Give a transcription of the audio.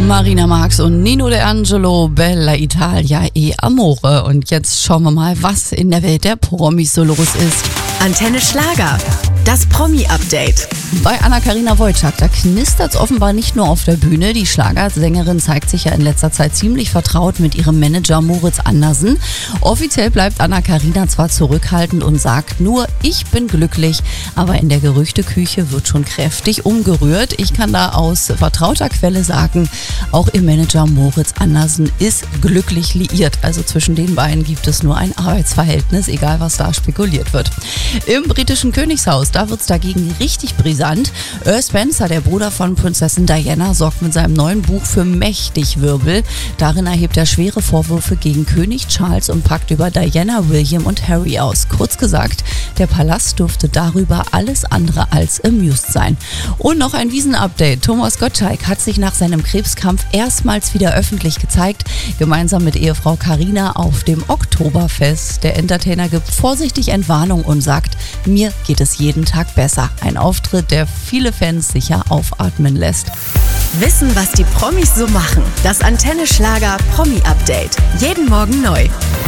Marina Marx und Nino De Angelo, Bella Italia e Amore. Und jetzt schauen wir mal, was in der Welt der Promis so los ist. Antenne Schlager, das Promi-Update. Bei Anna-Karina Wojcik, da knistert's offenbar nicht nur auf der Bühne. Die Schlagersängerin zeigt sich ja in letzter Zeit ziemlich vertraut mit ihrem Manager Moritz Andersen. Offiziell bleibt Anna-Karina zwar zurückhaltend und sagt nur, ich bin glücklich, aber in der Gerüchteküche wird schon kräftig umgerührt. Ich kann da aus vertrauter Quelle sagen, auch ihr Manager Moritz Andersen ist glücklich liiert. Also zwischen den beiden gibt es nur ein Arbeitsverhältnis, egal was da spekuliert wird. Im britischen Königshaus, da wird's dagegen richtig brisant. Earl Spencer, der Bruder von Prinzessin Diana, sorgt mit seinem neuen Buch für mächtig Wirbel. Darin erhebt er schwere Vorwürfe gegen König Charles und packt über Diana, William und Harry aus. Kurz gesagt, der Palast dürfte darüber alles andere als amused sein. Und noch ein Wiesen-Update. Thomas Gottschalk hat sich nach seinem Krebskampf erstmals wieder öffentlich gezeigt, gemeinsam mit Ehefrau Carina auf dem Oktoberfest. Der Entertainer gibt vorsichtig Entwarnung und sagt, mir geht es jeden Tag besser. Ein Auftritt, der viele Fans sicher aufatmen lässt. Wissen, was die Promis so machen. Das Antenne Schlager Promi-Update. Jeden Morgen neu.